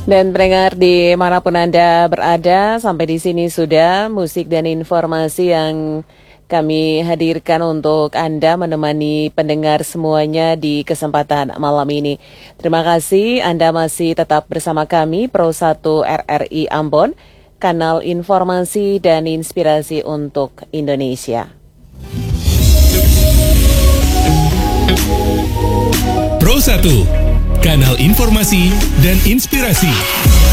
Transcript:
Dan pendengar dimanapun Anda berada, sampai di sini sudah musik dan informasi yang kami hadirkan untuk Anda menemani pendengar semuanya di kesempatan malam ini. Terima kasih Anda masih tetap bersama kami, Pro 1 RRI Ambon, kanal informasi dan inspirasi untuk Indonesia. Pro 1, kanal informasi dan inspirasi.